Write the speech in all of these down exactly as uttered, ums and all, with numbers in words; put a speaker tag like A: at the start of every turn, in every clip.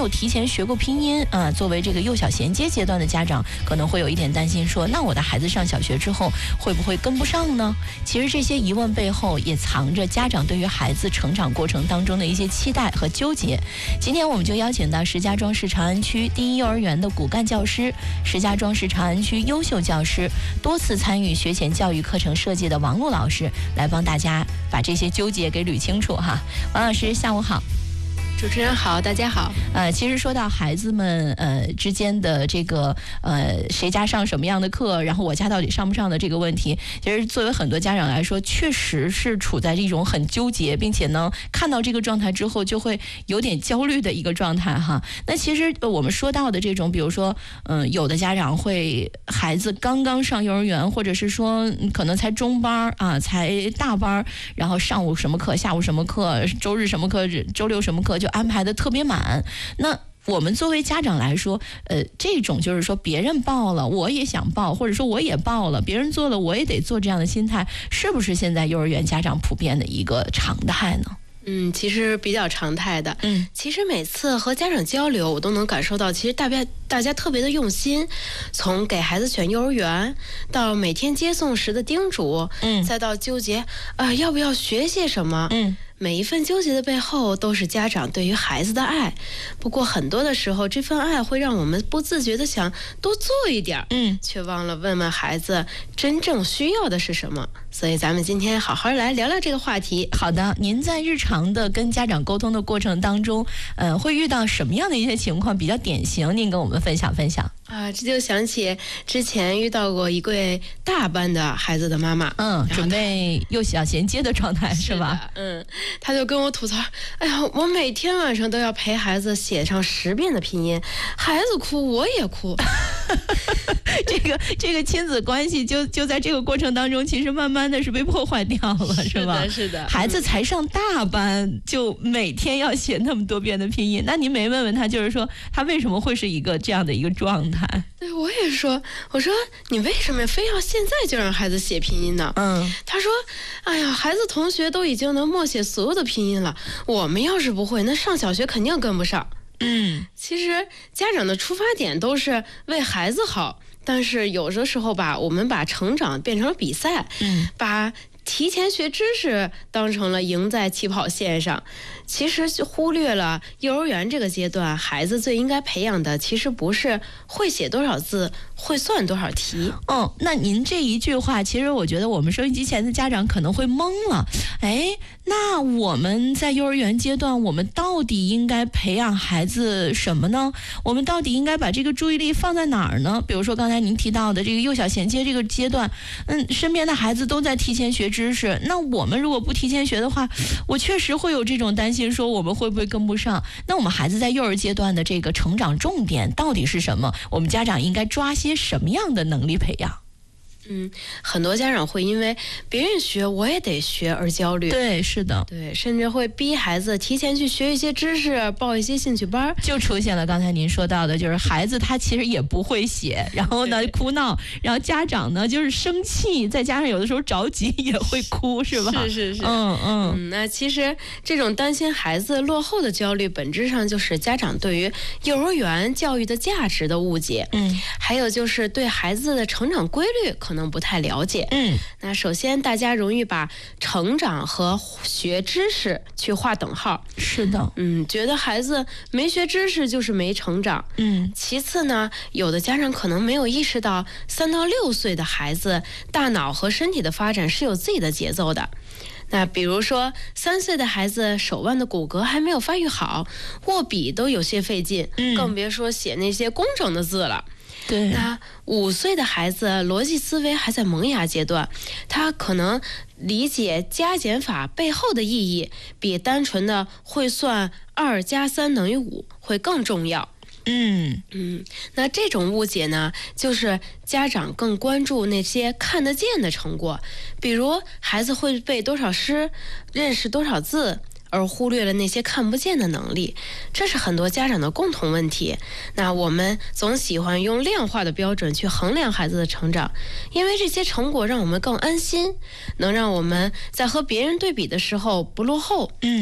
A: 有提前学过拼音啊，作为这个幼小衔接阶段的家长，可能会有一点担心说，那我的孩子上小学之后会不会跟不上呢？其实这些疑问背后也藏着家长对于孩子成长过程当中的一些期待和纠结。今天我们就邀请到石家庄市长安区第一幼儿园的骨干教师，石家庄市长安区优秀教师，多次参与学前教育课程设计的王璐老师，来帮大家把这些纠结给捋清楚哈。王老师，下午好。
B: 主持人好，大家好。
A: 呃，其实说到孩子们呃之间的这个呃谁家上什么样的课，然后我家到底上不上的这个问题，其实作为很多家长来说，确实是处在这种很纠结，并且呢看到这个状态之后就会有点焦虑的一个状态哈。那其实我们说到的这种，比如说嗯、呃，有的家长会孩子刚刚上幼儿园，或者是说、嗯、可能才中班啊，才大班，然后上午什么课，下午什么课，周日什么课，周六什么课就安排的特别满。那我们作为家长来说，呃，这种就是说别人报了我也想报，或者说我也报了，别人做了我也得做，这样的心态是不是现在幼儿园家长普遍的一个常态呢？
B: 嗯，其实比较常态的。嗯，其实每次和家长交流，我都能感受到，其实大家大家特别的用心，从给孩子选幼儿园，到每天接送时的叮嘱，嗯，再到纠结啊、呃、要不要学些什么，嗯。每一份纠结的背后都是家长对于孩子的爱，不过很多的时候这份爱会让我们不自觉的想多做一点，嗯，却忘了问问孩子真正需要的是什么。所以咱们今天好好来聊聊这个话题。
A: 好的，您在日常的跟家长沟通的过程当中，呃，会遇到什么样的一些情况比较典型？您跟我们分享分享。
B: 啊，这就想起之前遇到过一位大班的孩子的妈妈，
A: 嗯，准备幼小衔接的状态是吧？
B: 嗯，他就跟我吐槽，哎呀，我每天晚上都要陪孩子写上十遍的拼音，孩子哭我也哭。
A: 这个这个亲子关系就就在这个过程当中，其实慢慢的是被破坏掉了，是吧？
B: 是的，是的。
A: 孩子才上大班，嗯、就每天要写那么多遍的拼音，那您没问问他，就是说他为什么会是一个这样的一个状态？
B: 对，我也说，我说你为什么非要现在就让孩子写拼音呢？嗯，他说，哎呀，孩子同学都已经能默写所有的拼音了，我们要是不会，那上小学肯定跟不上。嗯，其实家长的出发点都是为孩子好，但是有的时候吧，我们把成长变成了比赛，嗯，把提前学知识当成了赢在起跑线上，其实就忽略了幼儿园这个阶段孩子最应该培养的其实不是会写多少字，会算多少题。
A: 哦，那您这一句话，其实我觉得我们收音机前的家长可能会懵了。哎，那我们在幼儿园阶段，我们到底应该培养孩子什么呢？我们到底应该把这个注意力放在哪儿呢？比如说刚才您提到的这个幼小衔接这个阶段，嗯，身边的孩子都在提前学知识，那我们如果不提前学的话，我确实会有这种担心，说我们会不会跟不上。那我们孩子在幼儿阶段的这个成长重点到底是什么？我们家长应该抓些什么样的能力培养？
B: 嗯，很多家长会因为别人学我也得学而焦虑。
A: 对，是的，
B: 对，甚至会逼孩子提前去学一些知识，报一些兴趣班，
A: 就出现了刚才您说到的，就是孩子他其实也不会写，然后呢哭闹，然后家长呢就是生气，再加上有的时候着急也会哭，是吧？
B: 是是是，
A: 嗯嗯
B: 嗯。那其实这种担心孩子落后的焦虑，本质上就是家长对于幼儿园教育的价值的误解。嗯，还有就是对孩子的成长规律可能。可能不太了解。嗯，那首先大家容易把成长和学知识去划等号。
A: 是的，
B: 嗯，觉得孩子没学知识就是没成长。嗯，其次呢，有的家长可能没有意识到，三到六岁的孩子大脑和身体的发展是有自己的节奏的。那比如说三岁的孩子手腕的骨骼还没有发育好，握笔都有些费劲，嗯，更别说写那些工整的字了。
A: 对，
B: 那五岁的孩子逻辑思维还在萌芽阶段，他可能理解加减法背后的意义，比单纯的会算二加三等于五会更重要。嗯嗯，那这种误解呢，就是家长更关注那些看得见的成果，比如孩子会背多少诗，认识多少字，而忽略了那些看不见的能力，这是很多家长的共同问题。那我们总喜欢用量化的标准去衡量孩子的成长，因为这些成果让我们更安心，能让我们在和别人对比的时候不落后。嗯。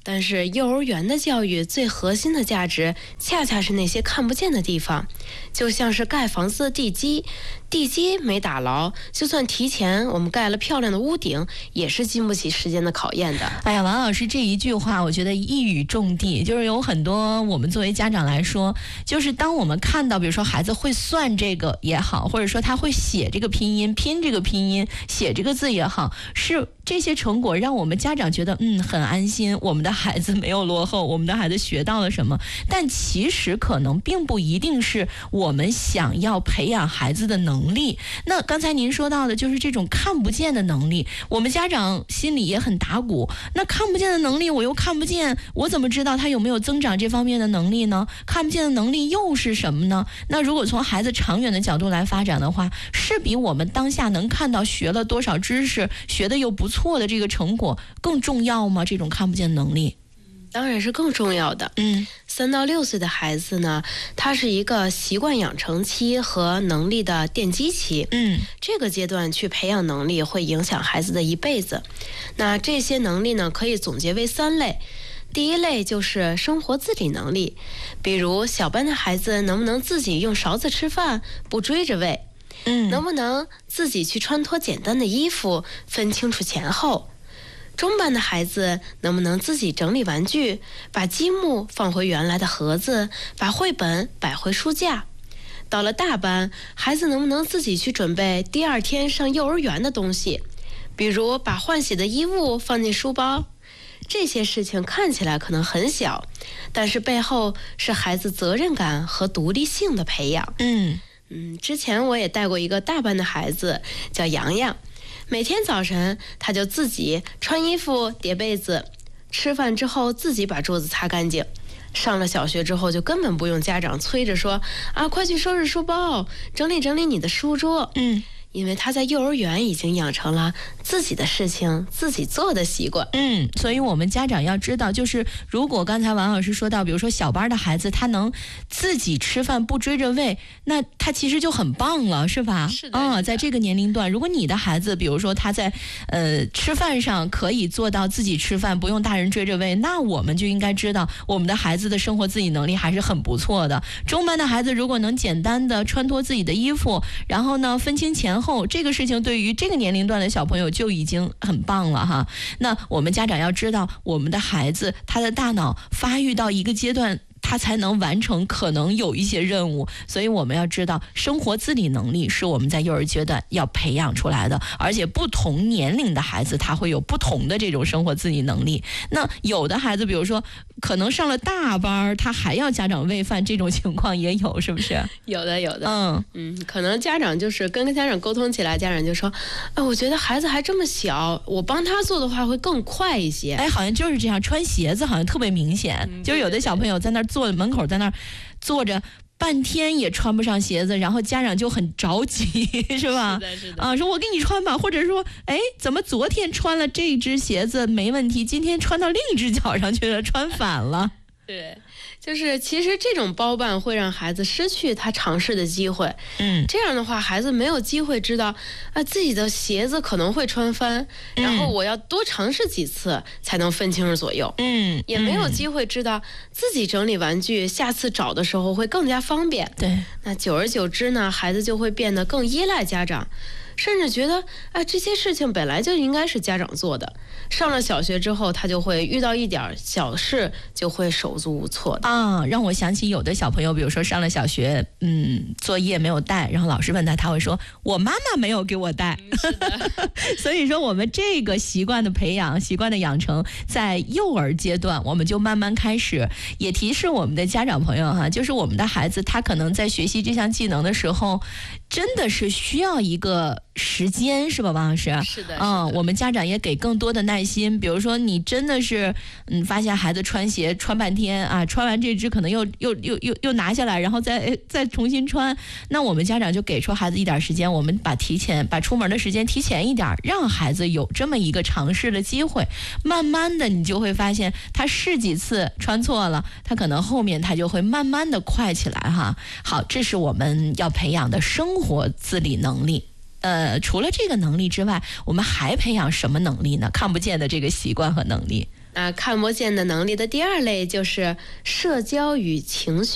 B: 但是幼儿园的教育最核心的价值，恰恰是那些看不见的地方，就像是盖房子的地基，地基没打牢，就算提前我们盖了漂亮的屋顶，也是经不起时间的考验的。
A: 哎呀，王老师这一句话，我觉得一语中的，就是有很多我们作为家长来说，就是当我们看到，比如说孩子会算这个也好，或者说他会写这个拼音、拼这个拼音、写这个字也好，是这些成果让我们家长觉得嗯很安心，我们的孩子没有落后，我们的孩子学到了什么。但其实可能并不一定是我们想要培养孩子的能力。那刚才您说到的就是这种看不见的能力，我们家长心里也很打鼓。那看不见的能力我又看不见，我怎么知道他有没有增长这方面的能力呢？看不见的能力又是什么呢？那如果从孩子长远的角度来发展的话，是比我们当下能看到学了多少知识，学的又不错的这个成果更重要吗？这种看不见的能力
B: 当然是更重要的。
A: 嗯，
B: 三到六岁的孩子呢，他是一个习惯养成期和能力的奠基期。
A: 嗯，
B: 这个阶段去培养能力，会影响孩子的一辈子。那这些能力呢，可以总结为三类。第一类就是生活自理能力，比如小班的孩子能不能自己用勺子吃饭，不追着喂。
A: 嗯，
B: 能不能自己去穿脱简单的衣服，分清楚前后。中班的孩子能不能自己整理玩具，把积木放回原来的盒子，把绘本摆回书架。到了大班，孩子能不能自己去准备第二天上幼儿园的东西，比如把换洗的衣物放进书包。这些事情看起来可能很小，但是背后是孩子责任感和独立性的培养。
A: 嗯
B: 嗯，之前我也带过一个大班的孩子，叫洋洋。每天早晨他就自己穿衣服、叠被子，吃饭之后自己把桌子擦干净。上了小学之后，就根本不用家长催着说啊，快去收拾书包，整理整理你的书桌。
A: 嗯。
B: 因为他在幼儿园已经养成了自己的事情自己做的习惯。
A: 嗯，所以我们家长要知道，就是如果刚才王老师说到，比如说小班的孩子他能自己吃饭不追着喂，那他其实就很棒了，是吧？
B: 是的。
A: 啊、嗯，在这个年龄段，如果你的孩子比如说他在呃吃饭上可以做到自己吃饭不用大人追着喂，那我们就应该知道我们的孩子的生活自理能力还是很不错的。中班的孩子如果能简单的穿脱自己的衣服，然后呢分清前后，这个事情对于这个年龄段的小朋友就已经很棒了哈。那我们家长要知道，我们的孩子他的大脑发育到一个阶段，他才能完成可能有一些任务，所以我们要知道生活自理能力是我们在幼儿阶段要培养出来的，而且不同年龄的孩子他会有不同的这种生活自理能力。那有的孩子比如说可能上了大班，他还要家长喂饭，这种情况也有，是不是？
B: 有的有的。
A: 嗯
B: 嗯，可能家长就是跟家长沟通起来，家长就说哎，我觉得孩子还这么小，我帮他做的话会更快一些。
A: 哎，好像就是这样，穿鞋子好像特别明显、嗯、就是有的小朋友在那儿坐门口，在那儿坐着半天也穿不上鞋子，然后家长就很着急，是吧？
B: 是的，是的。
A: 啊，说我给你穿吧，或者说，哎，怎么昨天穿了这只鞋子没问题，今天穿到另一只脚上去了，穿反了。
B: 对，就是其实这种包办会让孩子失去他尝试的机会。
A: 嗯，
B: 这样的话，孩子没有机会知道啊自己的鞋子可能会穿翻，
A: 嗯、
B: 然后我要多尝试几次才能分清楚左右。
A: 嗯，
B: 也没有机会知道自己整理玩具，下次找的时候会更加方便。
A: 对，
B: 那久而久之呢，孩子就会变得更依赖家长。甚至觉得啊，这些事情本来就应该是家长做的。上了小学之后，他就会遇到一点小事就会手足无措的
A: 啊。让我想起有的小朋友，比如说上了小学，嗯，作业没有带，然后老师问他，他会说我妈妈没有给我带。
B: 嗯、是的
A: 所以说我们这个习惯的培养，习惯的养成，在幼儿阶段我们就慢慢开始，也提示我们的家长朋友哈，就是我们的孩子他可能在学习这项技能的时候，真的是需要一个时间，是吧，王老师？
B: 是的，
A: 嗯，我们家长也给更多的耐心。比如说，你真的是，嗯，发现孩子穿鞋穿半天啊，穿完这只可能又又又又又拿下来，然后再再重新穿，那我们家长就给出孩子一点时间，我们把提前把出门的时间提前一点，让孩子有这么一个尝试的机会。慢慢的，你就会发现，他试几次穿错了，他可能后面他就会慢慢的快起来哈。好，这是我们要培养的生活自理能力。呃，除了这个能力之外，我们还培养什么能力呢？看不见的这个习惯和能力。
B: 啊，看不见的能力的第二类就是社交与情绪。